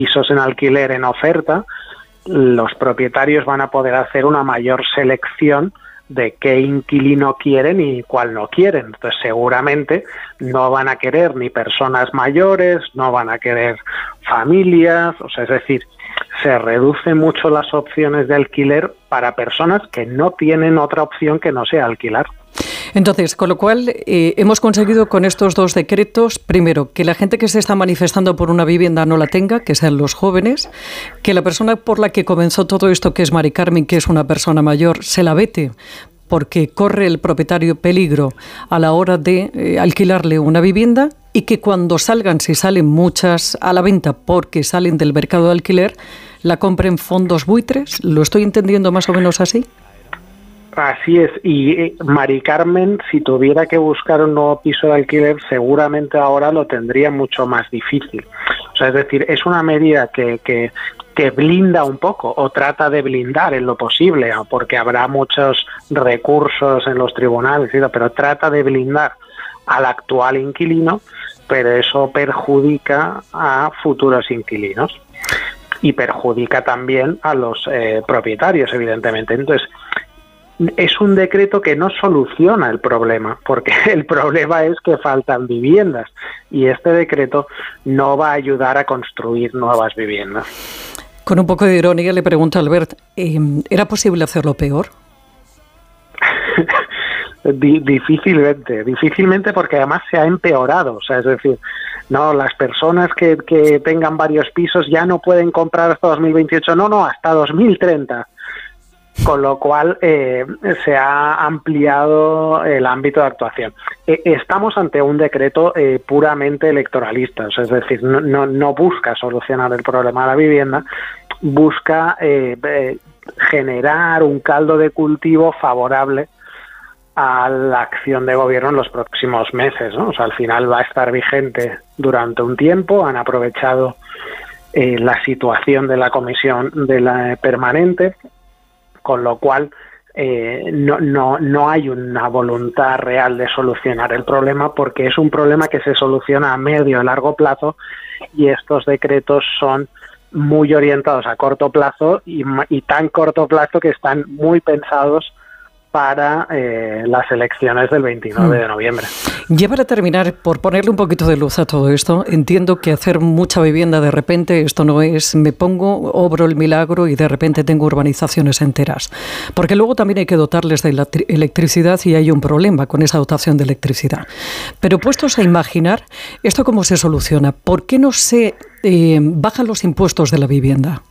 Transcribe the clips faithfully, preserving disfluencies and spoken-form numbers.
pisos en alquiler en oferta, los propietarios van a poder hacer una mayor selección de qué inquilino quieren y cuál no quieren. Entonces seguramente no van a querer ni personas mayores, no van a querer familias, o sea, es decir, se reducen mucho las opciones de alquiler para personas que no tienen otra opción que no sea alquilar. Entonces, con lo cual, eh, hemos conseguido con estos dos decretos, primero, que la gente que se está manifestando por una vivienda no la tenga, que sean los jóvenes, que la persona por la que comenzó todo esto, que es Mari Carmen, que es una persona mayor, se la vete, porque corre el propietario peligro a la hora de eh, alquilarle una vivienda, y que cuando salgan, si salen muchas a la venta porque salen del mercado de alquiler, la compren fondos buitres. ¿Lo estoy entendiendo más o menos así? Así es, y eh, Mari Carmen, si tuviera que buscar un nuevo piso de alquiler, seguramente ahora lo tendría mucho más difícil. O sea, es decir, es una medida que, que, que blinda un poco, o trata de blindar en lo posible, porque habrá muchos recursos en los tribunales, pero trata de blindar al actual inquilino, pero eso perjudica a futuros inquilinos y perjudica también a los eh, propietarios, evidentemente. Entonces, es un decreto que no soluciona el problema, porque el problema es que faltan viviendas y este decreto no va a ayudar a construir nuevas viviendas. Con un poco de ironía le pregunto a Albert, ¿eh, ¿era posible hacerlo peor? Difícilmente, difícilmente porque además se ha empeorado, o sea, es decir, no, las personas que, que tengan varios pisos ya no pueden comprar hasta dos mil veintiocho, no, no, hasta dos mil treinta. Con lo cual eh, se ha ampliado el ámbito de actuación. Eh, estamos ante un decreto eh, puramente electoralista, o sea, es decir, no, no, no busca solucionar el problema de la vivienda, busca eh, eh, generar un caldo de cultivo favorable a la acción de gobierno en los próximos meses, ¿no? O sea, al final va a estar vigente durante un tiempo, han aprovechado eh, la situación de la comisión de la permanente, con lo cual eh, no, no, no hay una voluntad real de solucionar el problema, porque es un problema que se soluciona a medio y largo plazo, y estos decretos son muy orientados a corto plazo y, y tan corto plazo que están muy pensados para eh, las elecciones del veintinueve de noviembre. Ya para terminar, por ponerle un poquito de luz a todo esto, entiendo que hacer mucha vivienda de repente, esto no es me pongo, obro el milagro y de repente tengo urbanizaciones enteras. Porque luego también hay que dotarles de electricidad y hay un problema con esa dotación de electricidad. Pero puestos a imaginar, ¿esto cómo se soluciona? ¿Por qué no se eh, bajan los impuestos de la vivienda?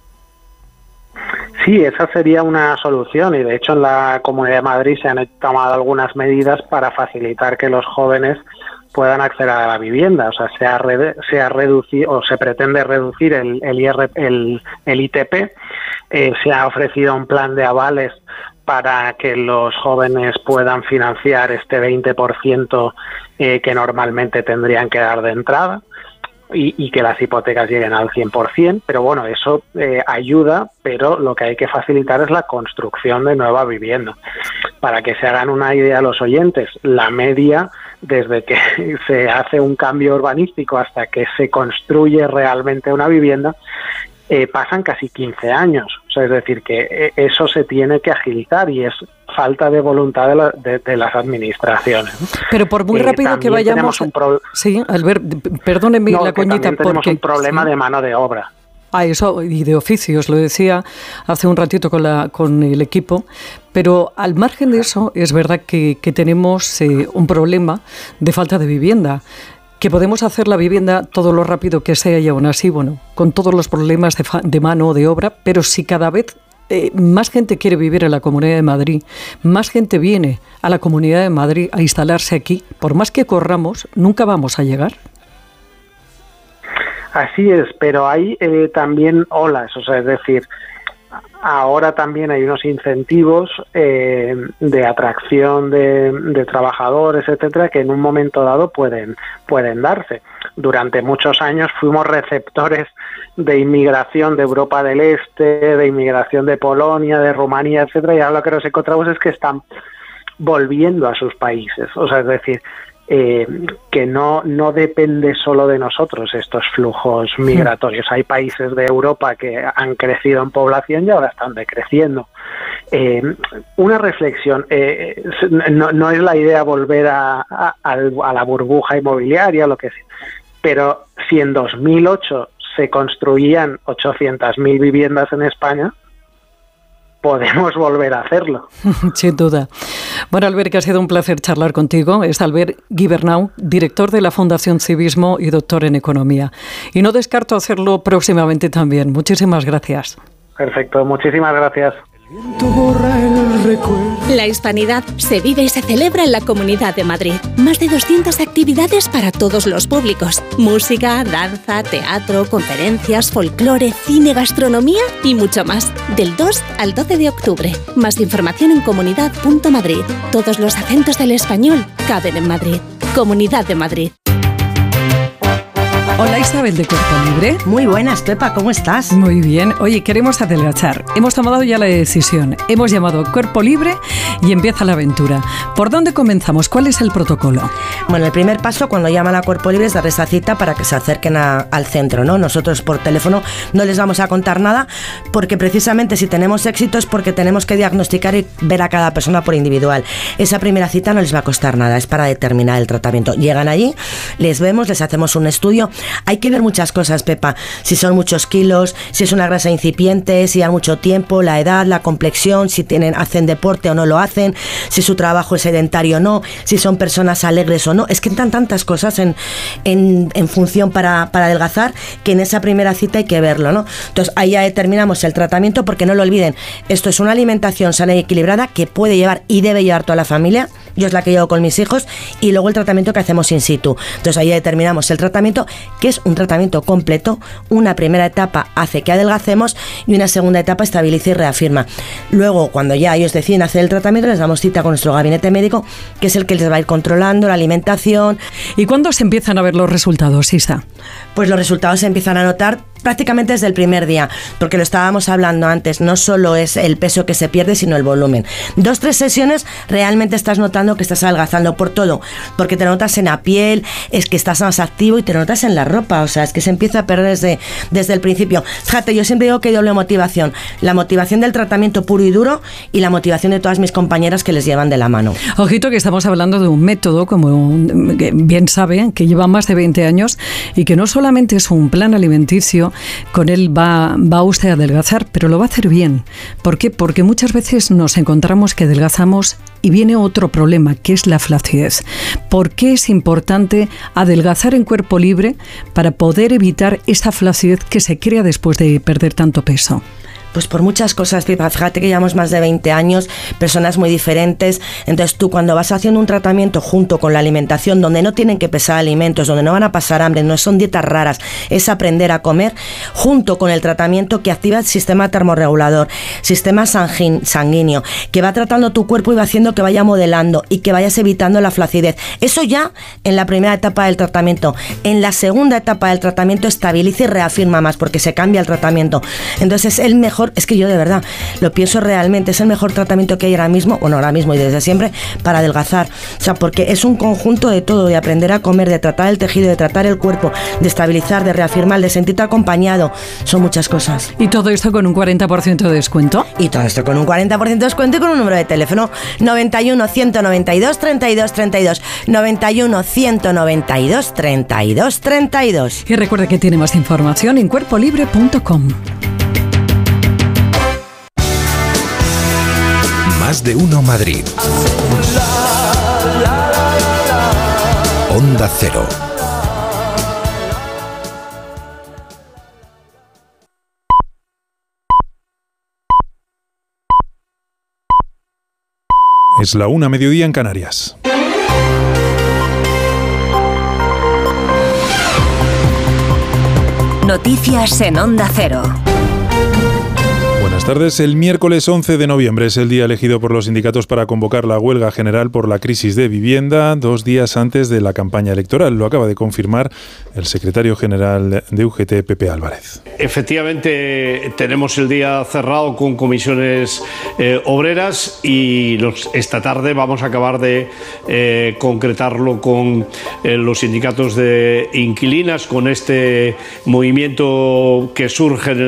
Sí, esa sería una solución, y de hecho en la Comunidad de Madrid se han tomado algunas medidas para facilitar que los jóvenes puedan acceder a la vivienda. O sea, se ha, re, se ha reducido o se pretende reducir el, el, I R, el, el I T P, eh, se ha ofrecido un plan de avales para que los jóvenes puedan financiar este veinte por ciento eh, que normalmente tendrían que dar de entrada. Y, y que las hipotecas lleguen al cien por ciento, pero bueno, eso eh, ayuda, pero lo que hay que facilitar es la construcción de nueva vivienda. Para que se hagan una idea los oyentes, la media, desde que se hace un cambio urbanístico hasta que se construye realmente una vivienda, eh, pasan casi quince años. O sea, es decir, que eh, eso se tiene que agilizar y es falta de voluntad de, la, de, de las administraciones, ¿no? Pero por muy rápido eh, que vayamos... Un pro... Sí, Albert, perdóneme no, la coñita. También tenemos porque... un problema ¿sí? de mano de obra. Ah, eso, y de oficios, lo decía hace un ratito con, la, con el equipo, pero al margen de eso es verdad que, que tenemos eh, un problema de falta de vivienda, que podemos hacer la vivienda todo lo rápido que sea y aún así, bueno, con todos los problemas de, fa- de mano o de obra, pero si cada vez eh, más gente quiere vivir en la Comunidad de Madrid, más gente viene a la Comunidad de Madrid a instalarse aquí, por más que corramos, nunca vamos a llegar. Así es, pero hay eh, también olas, o sea, es decir, ahora también hay unos incentivos eh, de atracción de, de trabajadores, etcétera, que en un momento dado pueden, pueden darse. Durante muchos años fuimos receptores de inmigración de Europa del Este, de inmigración de Polonia, de Rumanía, etcétera, y ahora lo que nos encontramos es que están volviendo a sus países, o sea, es decir, eh, que no, no depende solo de nosotros estos flujos migratorios. Hay países de Europa que han crecido en población y ahora están decreciendo. Eh, una reflexión, eh, no, no es la idea volver a, a, a la burbuja inmobiliaria, lo que sea, pero si en dos mil ocho se construían ochocientas mil viviendas en España, podemos volver a hacerlo. Sin duda. Bueno, Albert, que ha sido un placer charlar contigo. Es Albert Gibernau, director de la Fundación Civismo y doctor en Economía. Y no descarto hacerlo próximamente también. Muchísimas gracias. Perfecto, muchísimas gracias. La hispanidad se vive y se celebra en la Comunidad de Madrid. Más de doscientas actividades para todos los públicos. Música, danza, teatro, conferencias, folclore, cine, gastronomía y mucho más. Del dos al doce de octubre. Más información en comunidad punto madrid. Todos los acentos del español caben en Madrid. Comunidad de Madrid. Hola, Isabel de Cuerpo Libre. Muy buenas, Pepa, ¿cómo estás? Muy bien. Oye, queremos adelgazar. Hemos tomado ya la decisión. Hemos llamado Cuerpo Libre y empieza la aventura. ¿Por dónde comenzamos? ¿Cuál es el protocolo? Bueno, el primer paso cuando llaman a Cuerpo Libre es dar esa cita para que se acerquen a, al centro, ¿no? Nosotros por teléfono no les vamos a contar nada porque precisamente si tenemos éxito es porque tenemos que diagnosticar y ver a cada persona por individual. Esa primera cita no les va a costar nada, es para determinar el tratamiento. Llegan allí, les vemos, les hacemos un estudio. Hay que ver muchas cosas, Pepa, si son muchos kilos, si es una grasa incipiente, si hay mucho tiempo, la edad, la complexión, si tienen, hacen deporte o no lo hacen, si su trabajo es sedentario o no, si son personas alegres o no. Es que entran tantas cosas en, en, en función para, para adelgazar que en esa primera cita hay que verlo, ¿no? Entonces ahí ya determinamos el tratamiento porque no lo olviden, esto es una alimentación sana y equilibrada que puede llevar y debe llevar toda la familia. Yo es la que llevo con mis hijos y luego el tratamiento que hacemos in situ. Entonces ahí determinamos el tratamiento, que es un tratamiento completo. Una primera etapa hace que adelgacemos y una segunda etapa estabiliza y reafirma. Luego, cuando ya ellos deciden hacer el tratamiento, les damos cita con nuestro gabinete médico, que es el que les va a ir controlando la alimentación. ¿Y cuándo se empiezan a ver los resultados, Isa? Pues los resultados se empiezan a notar prácticamente desde el primer día, porque lo estábamos hablando antes, no solo es el peso que se pierde, sino el volumen. Dos, tres sesiones realmente estás notando que estás adelgazando por todo, porque te notas en la piel, es que estás más activo y te notas en la ropa, o sea, es que se empieza a perder desde, desde el principio. Fíjate, yo siempre digo que hay doble motivación, la motivación del tratamiento puro y duro y la motivación de todas mis compañeras que les llevan de la mano. Ojito que estamos hablando de un método, como bien saben, que lleva más de veinte años y que no solamente es un plan alimenticio, con él va, va usted a adelgazar, pero lo va a hacer bien. ¿Por qué? Porque muchas veces nos encontramos que adelgazamos y viene otro problema, que es la flacidez. ¿Por qué es importante adelgazar en Cuerpo Libre para poder evitar esa flacidez que se crea después de perder tanto peso? Pues por muchas cosas, fíjate que llevamos más de veinte años, personas muy diferentes, entonces tú cuando vas haciendo un tratamiento junto con la alimentación, donde no tienen que pesar alimentos, donde no van a pasar hambre, no son dietas raras, es aprender a comer, junto con el tratamiento que activa el sistema termorregulador, sistema sanguín, sanguíneo, que va tratando tu cuerpo y va haciendo que vaya modelando y que vayas evitando la flacidez. Eso ya en la primera etapa del tratamiento. En la segunda etapa del tratamiento estabiliza y reafirma más, porque se cambia el tratamiento. Entonces es el mejor. Es que yo de verdad lo pienso realmente, es el mejor tratamiento que hay ahora mismo, bueno, ahora mismo y desde siempre, para adelgazar. O sea, porque es un conjunto de todo, de aprender a comer, de tratar el tejido, de tratar el cuerpo, de estabilizar, de reafirmar, de sentirte acompañado. Son muchas cosas. ¿Y todo esto con un cuarenta por ciento de descuento? Y todo esto con un cuarenta por ciento de descuento y con un número de teléfono noventa y uno, ciento noventa y dos, treinta y dos, treinta y dos, noventa y uno, ciento noventa y dos, treinta y dos, treinta y dos. Y recuerda que tiene más información en cuerpo libre punto com. Más de uno Madrid. Onda Cero. Es la una, mediodía en Canarias. Noticias en Onda Cero. Buenas tardes. El miércoles once de noviembre es el día elegido por los sindicatos para convocar la huelga general por la crisis de vivienda, dos días antes de la campaña electoral. Lo acaba de confirmar el secretario general de U G T, Pepe Álvarez. Efectivamente, tenemos el día cerrado con comisiones eh, obreras y los, esta tarde vamos a acabar de eh, concretarlo con eh, los sindicatos de inquilinas, con este movimiento que surge en el